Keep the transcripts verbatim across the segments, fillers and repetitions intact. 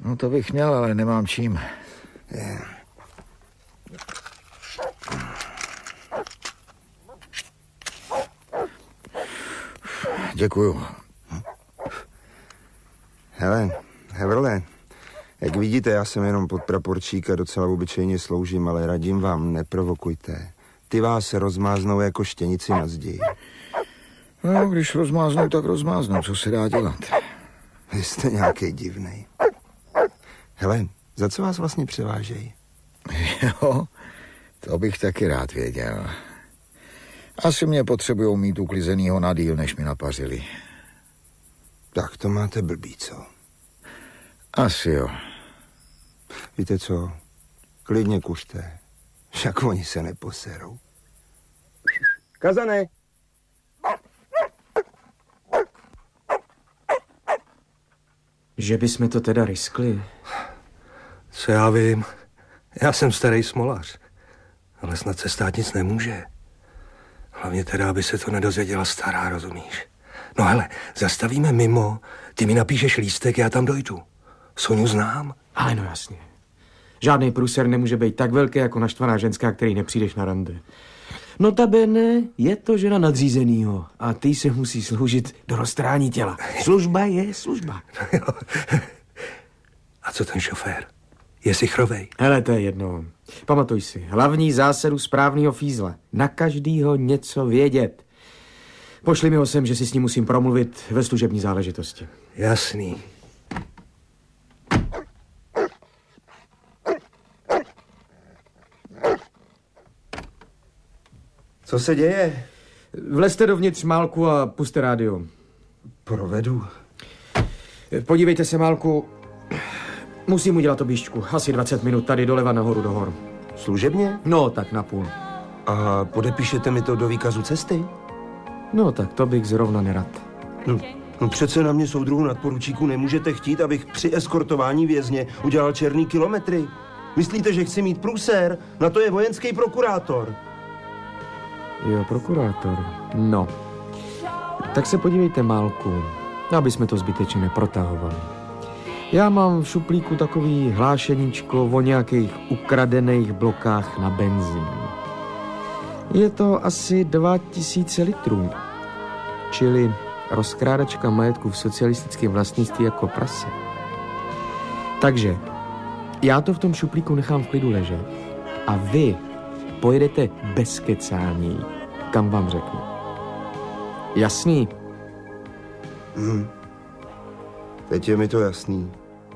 No to bych měl, ale nemám čím. Je. Děkuju. Hele, Heverle, jak vidíte, já jsem jenom podpraporčík a docela obyčejně sloužím, ale radím vám, neprovokujte. Ty vás rozmáznou jako štěnici na zdi. No, když rozmáznou, tak rozmáznou. Co se dá dělat? Vy jste nějaký divnej. Hele, za co vás vlastně převážejí? Jo, to bych taky rád věděl. Asi mě potřebujou mít uklizenýho na díl, než mi napařili. Tak to máte blbý, co? Asi jo. Víte co? Klidně kuřte. Však oni se neposerou. Kazane! Že bychom to teda riskli? Co já vím, já jsem starý smolař, ale snad se stát nic nemůže. Hlavně teda, aby se to nedozvěděla stará, rozumíš? No hele, zastavíme mimo, ty mi napíšeš lístek, já tam dojdu. Soňu znám. Ale no jasně. Žádný průser nemůže být tak velký jako naštvaná ženská, který nepřijdeš na rande. Notabene je to žena nadřízenýho a ty se musí sloužit do roztrání těla. Služba je služba. A co ten šofér? Je sichrovej? Hele, to je jedno. Pamatuj si, hlavní zásadu správného fízla. Na každýho něco vědět. Pošli mi ho sem, že si s ním musím promluvit ve služební záležitosti. Jasný. Co se děje? Vlezte dovnitř, Málku, a puste rádio. Provedu. Podívejte se, Málku. Musím udělat objížďku. Asi dvacet minut tady doleva nahoru do hor. Služebně? No, tak na půl. A podepíšete mi to do výkazu cesty? No, tak to bych zrovna nerad. No, no přece na mě, soudruhu nadporučíku, nemůžete chtít, abych při eskortování vězně udělal černý kilometry. Myslíte, že chci mít průser? Na to je vojenský prokurátor. Jo, prokurátor. No. Tak se podívejte, Málku, aby jsme to zbytečně neprotahovali. Já mám v šuplíku takový hlášeníčko o nějakých ukradených blokách na benzín. Je to asi dva tisíce litrů. Čili rozkrádačka majetku v socialistickém vlastnictví jako prase. Takže já to v tom šuplíku nechám v klidu ležet a vy pojedete bez kecání, kam vám řeknu. Jasný? Hmm. Teď je mi to jasný.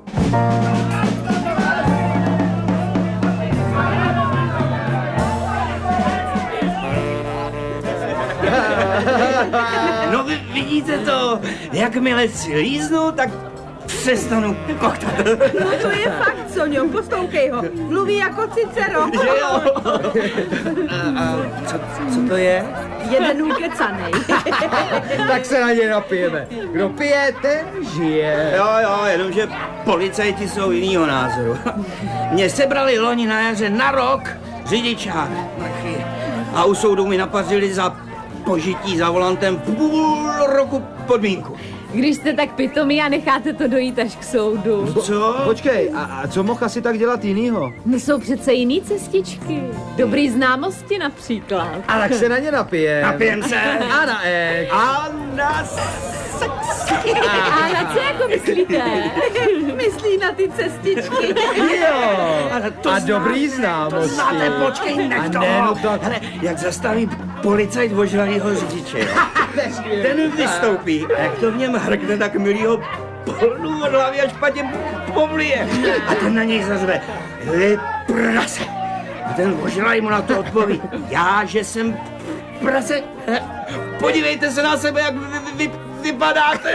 No vy vidíte to, jakmile si líznu, tak přestanu koktat. No to je fakt, Soňo, poslouchej ho. Mluví jako Cicero. Že jo? A, a co, co to je? Jeden ukecanej. Tak se na ně napijeme. Kdo pije, ten žije. Jo, jo, jenomže policajti jsou jinýho názoru. Mě sebrali loni na jaře na rok řidičák. A u soudu mi napařili za požití za volantem půl roku podmínku. Když jste tak pitomí a necháte to dojít až k soudu. Co? Počkej, a, a co mohl asi tak dělat jinýho? No jsou přece jiný cestičky. Dobrý známosti například. A tak se na ně napijem. Napijem se. A na ek. A na sex. A na co jako myslíte? Myslí na ty cestičky. Jo. To A zná- dobrý To známosti. znáte, počkej, nech A toho. ne, no tak- Hele, jak zastaví policajt ožralýho řidiče, jo? Ten vystoupí a jak to v něm hrkne, tak milýho polnu od hlavy a špatně pomlije. A ten na něj zařve, vy prase. A ten ožralý mu na to odpoví, já, že jsem prase. Podívejte se na sebe, jak vy, vy, vy vypadáte.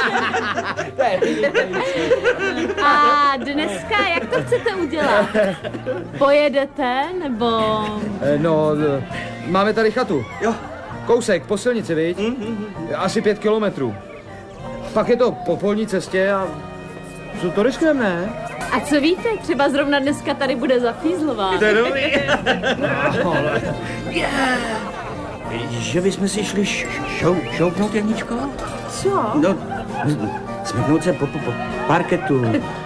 A dneska jak to chcete udělat? Pojedete nebo... No, máme tady chatu. Jo. Kousek, po silnici, viď? Asi pět kilometrů. Pak je to po polní cestě a co to riskujeme, ne? A co víte, třeba zrovna dneska tady bude zafízlová. To je dobrý. Že bychom si šli š- šou, šoupnout, Janičko? Co? No, smyknout se po, po, po parketu,